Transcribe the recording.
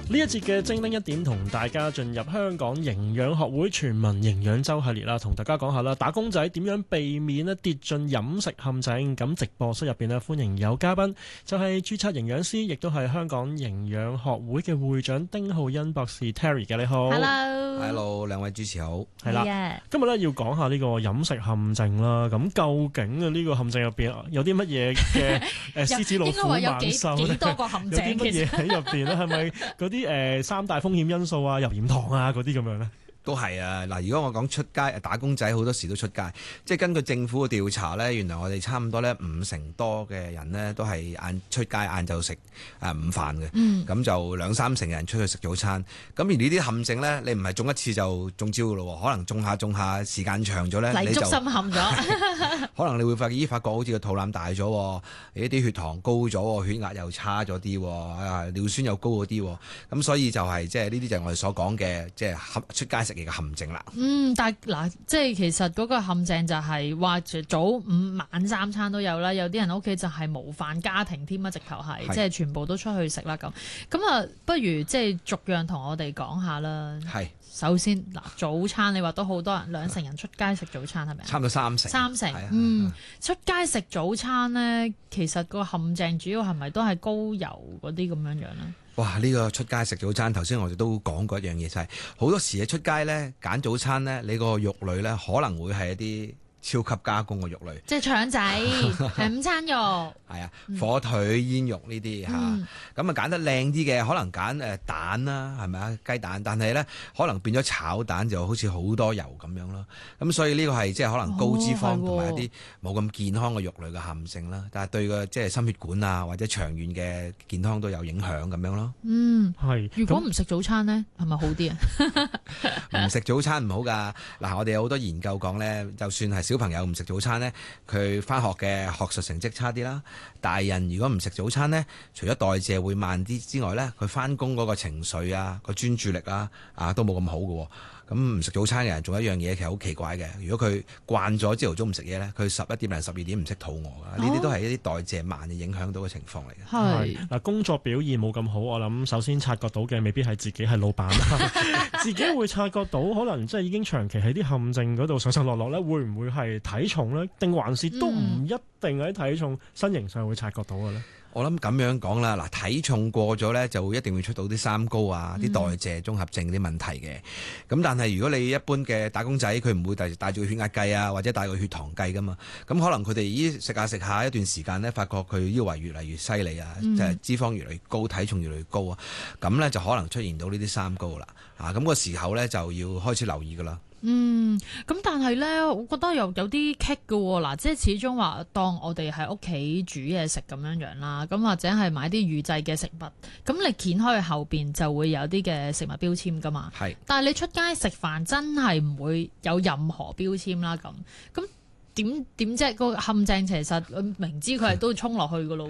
呢一節嘅精靈一點同大家進入香港營養學會全民營養週系列啦，同大家講下啦，打工仔點樣避免咧跌進飲食陷阱。咁直播室入邊咧，歡迎有嘉賓，就係註冊營養師，亦都係香港營養學會嘅會長丁浩恩博士 Terry 嘅。你好。 Hello， 兩位主持好。 係啦，今日咧要講下呢個飲食陷阱啦。咁究竟啊呢個陷阱入邊有啲乜嘢嘅獅子老虎猛獸咧？ 幾多個陷阱？ 有啲乜嘢喺入邊咧？係咪嗰啲三大風險因素啊、油鹽糖啊嗰啲咁樣咧？ 都係啊！嗱，如果我講出街打工仔，好多時都出街，即係根據政府嘅調查呢，原來我哋差唔多呢50%多嘅人呢都係出街晏晝食午飯嘅，咁就2-3成嘅人出去食早餐。咁而呢啲陷阱呢，你唔係中一次就中招噶咯，可能中下時間長咗呢， 泥足深陷咗。 可能你會發覺好似個肚腩大咗，啲血糖高咗，血壓又差咗啲，尿酸又高咗啲，咁所以就係即係呢啲就係我哋所講嘅即係出街食嘅陷阱啦。 但係嗱，即係其實嗰個陷阱就係話早午晚三餐都有啦，有啲人屋企就係無飯家庭添啊，直頭係即係全部都出去食啦咁啊，不如即係逐樣同我哋講下啦。係，首先嗱，早餐你話都好多人2成人出街食早餐係咪啊？ 差唔多3成。 3成，出街食早餐咧，其實個陷阱主要係咪都係高油嗰啲咁樣樣咧？ 哇！呢個出街食早餐，頭先我哋都講過一樣嘢，就係好多時出街咧揀早餐咧，你個肉類咧可能會係一啲超級加工嘅肉類， 即係腸仔、係午餐肉， 係啊，火腿、煙肉呢啲嚇，咁啊揀得靚啲嘅，可能揀蛋啦，係咪啊，雞蛋，但係咧可能變咗炒蛋就好似好多油咁樣咯，咁所以呢個係即係可能高脂肪同埋一啲冇咁健康嘅肉類嘅陷阱啦，但係對個即係心血管啊或者長遠嘅健康都有影響咁樣咯。 係。 如果唔食早餐咧，係咪好啲啊？ 唔食早餐唔好㗎。嗱，我哋有好多研究講咧，就算係小朋友唔食早餐呢，佢返學嘅學術成績差啲啦。大人如果唔食早餐呢，除咗代謝會慢啲之外呢，佢返工嗰個情緒啊、個專注力啊都冇咁好嘅。咁唔食早餐嘅人仲有一樣嘢其實好奇怪嘅，如果佢慣咗朝頭早唔食嘢呢，佢11點零12點唔識肚餓㗎。呢啲都係一啲代謝慢嘅影響到嘅情況嚟嘅。 係嗱，工作表現冇咁好，我諗首先察覺到嘅未必係自己係老闆啦，自己會察覺到可能即係已經長期喺啲陷阱嗰度上上落落咧，會唔會係體重咧？定還是都唔一定喺體重身形上會察覺到嘅咧？ 我諗咁樣講啦，嗱，體重過咗呢，就會一定會出到啲三高啊、啲代謝綜合症啲問題嘅。咁但係如果你一般嘅打工仔，佢唔會帶住個血壓計啊，或者帶個血糖計噶嘛。咁可能佢哋食下一段時間呢，發覺佢腰圍越嚟越犀利啊，即係脂肪越嚟越高，體重越嚟越高啊。咁呢，就可能出現到呢啲三高啦。咁個時候呢，就要開始留意噶啦。 咁但係咧，我覺得有啲棘嘅喎，嗱，即係始終話當我哋喺屋企煮嘢食咁樣樣啦，咁或者係買啲預製嘅食物，咁你掀開後邊就會有啲嘅食物標籤噶嘛。係，但係你出街食飯真係唔會有任何標籤啦，咁點啫？個陷阱其實明知佢係都衝落去噶咯。